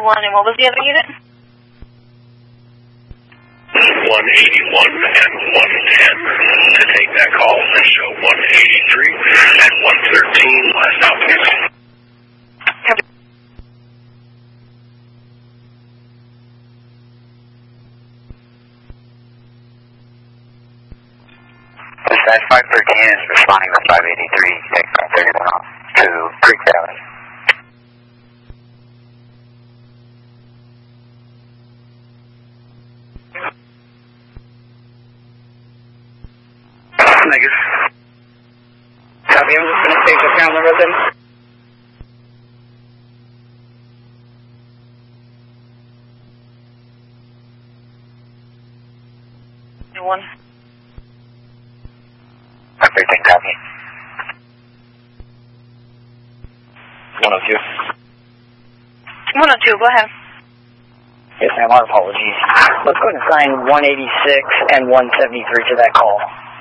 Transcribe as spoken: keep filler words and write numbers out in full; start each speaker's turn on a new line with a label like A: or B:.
A: eighty-one, and what was the other unit?
B: one eighty-one and one ten to take that call. Show one eighty-three and one thirteen last stop, please.
C: Dispatch five thirteen is responding to five eighty-three, take five thirty-one off to Creek Valley.
D: Negative. Copy, I'm just going to take the ground number then.
A: One.
C: five thirteen, copy.
D: one oh two.
A: one oh two, go ahead.
D: Yes, ma'am, our apologies. Let's go ahead and assign one eighty-six and one seventy-three to that call.